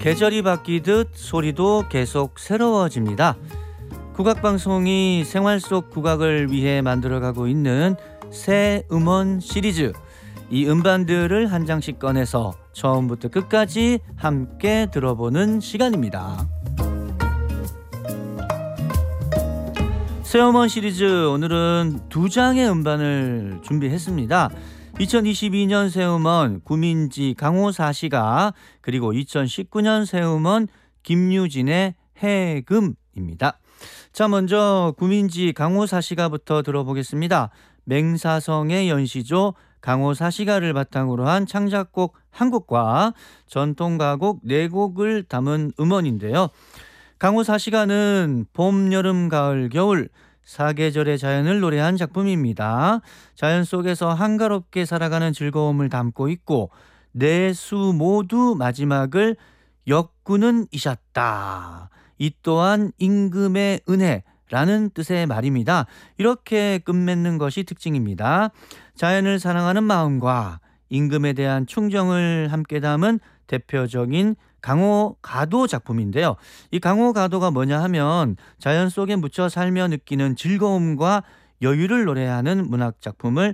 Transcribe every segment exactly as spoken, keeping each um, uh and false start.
계절이 바뀌듯 소리도 계속 새로워집니다. 국악방송이 생활 속 국악을 위해 만들어가고 있는 새 음원 시리즈, 이 음반들을 한 장씩 꺼내서 처음부터 끝까지 함께 들어보는 시간입니다. 새 음원 시리즈, 오늘은 두 장의 음반을 준비했습니다. 이천이십이 년 새 음원 구민지 강호사시가, 그리고 이천십구 년 새 음원 김유진의 해금입니다. 자, 먼저 구민지 강호사시가부터 들어보겠습니다. 맹사성의 연시조 강호사시가를 바탕으로 한 창작곡 한 곡과 전통가곡 네 곡을 담은 음원인데요. 강호사시가는 봄, 여름, 가을, 겨울 사계절의 자연을 노래한 작품입니다. 자연 속에서 한가롭게 살아가는 즐거움을 담고 있고, 내수 모두 마지막을 역군은 이셨다, 이 또한 임금의 은혜라는 뜻의 말입니다. 이렇게 끝맺는 것이 특징입니다. 자연을 사랑하는 마음과 임금에 대한 충정을 함께 담은 대표적인 강호가도 작품인데요. 이 강호가도가 뭐냐 하면 자연 속에 묻혀 살며 느끼는 즐거움과 여유를 노래하는 문학 작품을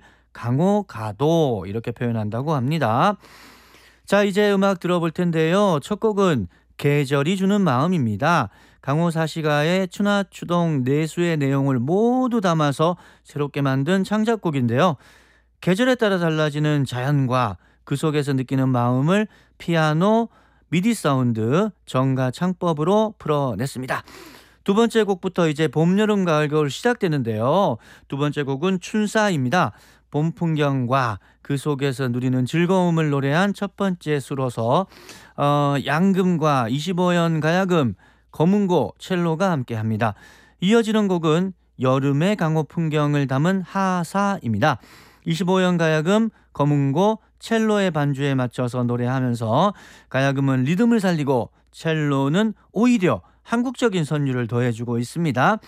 강호가도, 이렇게 표현한다고 합니다. 자, 이제 음악 들어볼 텐데요. 첫 곡은 계절이 주는 마음입니다. 강호사시가의 추나 추동 내수의 내용을 모두 담아서 새롭게 만든 창작곡인데요. 계절에 따라 달라지는 자연과 그 속에서 느끼는 마음을 피아노, 미디 사운드, 정가 창법으로 풀어냈습니다. 두 번째 곡부터 이제 봄, 여름, 가을, 겨울 시작되는데요. 두 번째 곡은 춘사입니다. 봄 풍경과 그 속에서 누리는 즐거움을 노래한 첫 번째 수로서 어, 양금과 이십오 연 가야금, 검은고, 첼로가 함께합니다. 이어지는 곡은 여름의 강호 풍경을 담은 하사입니다. 이십오 연 가야금, 검은고, 첼로의 반주에 맞춰서 노래하면서 가야금은 리듬을 살리고 첼로는 오히려 한국적인 선율을 더해주고 있습니다.